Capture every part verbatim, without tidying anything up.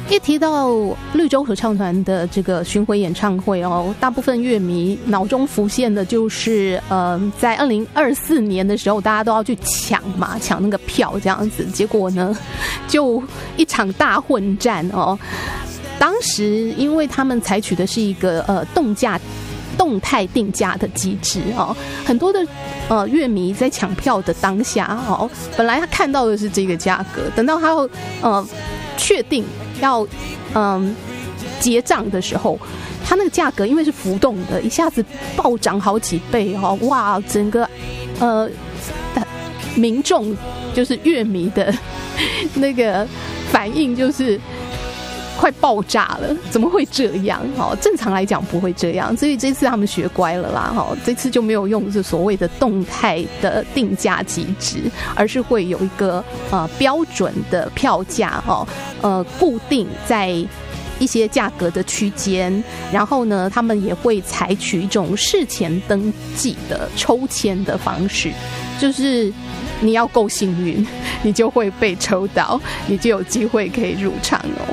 一提到绿洲合唱团的这个巡回演唱会哦，大部分乐迷脑中浮现的就是呃，在二零二四年的时候，大家都要去抢嘛，抢那个票这样子，结果呢，就一场大混战哦。当时因为他们采取的是一个呃动价。动态定价的机制哦，很多的呃乐迷在抢票的当下哦，本来他看到的是这个价格，等到他要呃确定要嗯、呃、结账的时候，他那个价格因为是浮动的，一下子暴涨好几倍哦，哇，整个呃民众就是乐迷的那个反应就是。快爆炸了，怎么会这样？哦，正常来讲不会这样，所以这次他们学乖了啦。哦，这次就没有用这所谓的动态的定价机制，而是会有一个呃标准的票价哦，呃固定在一些价格的区间，然后呢，他们也会采取一种事前登记的抽签的方式，就是你要够幸运，你就会被抽到，你就有机会可以入场哦。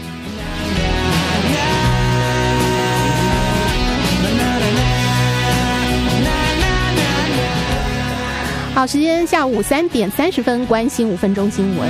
好，时间下午三点三十分，关心五分钟新闻。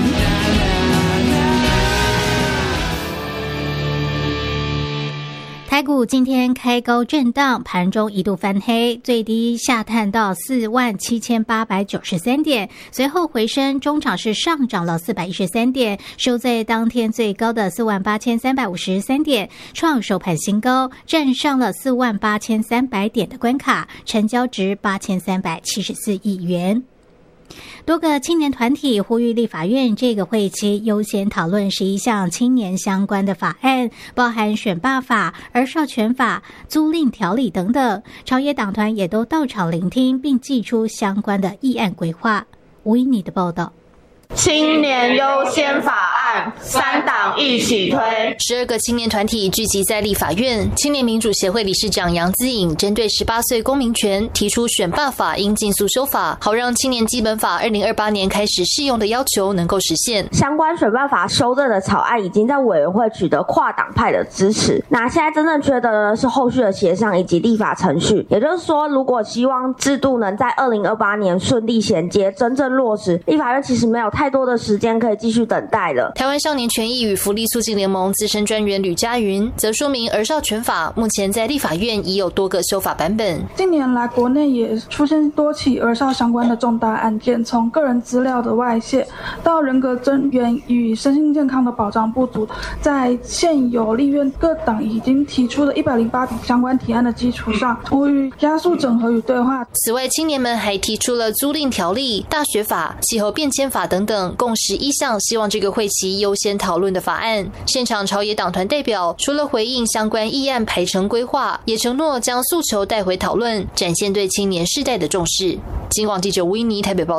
台股今天开高震荡，盘中一度翻黑，最低下探到四万七千八百九十三点，随后回升，中场是上涨了四百一十三点，收在当天最高的四万八千三百五十三点，创收盘新高，站上了四万八千三百点的关卡，成交值八千三百七十四亿元。多个青年团体呼吁立法院这个会期优先讨论十一项青年相关的法案，包含选罢法、儿少权法、租赁条例等等。朝野党团也都到场聆听，并祭出相关的议案规划。吴依妮的报道。 青年优先法案，三党一起推。 十二个青年团体聚集在立法院，青年民主协会理事长杨姿颖针对十八岁公民权提出选罢法应尽速修法，好让青年基本法二零二八年开始适用的要求能够实现。 相关选罢法修正的草案已经在委员会取得跨党派的支持，那现在真正缺的呢是后续的协商以及立法程序。也就是说，如果希望制度能在二零二八年顺利衔接、真正落实，立法院其实没有太多的时间可以继续等待了。 台湾少年权益与福利促进联盟资深专员吕家云则说明，儿少权法目前在立法院已有多个修法版本。 近年来，国内也出现多起儿少相关的重大案件，从个人资料的外泄到人格尊严与身心健康的保障不足，在现有立院各党已经提出的一百零八笔相关提案的基础上，呼吁加速整合与对话。 此外，青年们还提出了租赁条例、大学法、气候变迁法等等共十一项希望这个会期优先讨论的法案。现场朝野党团代表除了回应相关议案排程规划，也承诺将诉求带回讨论，展现对青年世代的重视。金广记者吴依妮台北报道。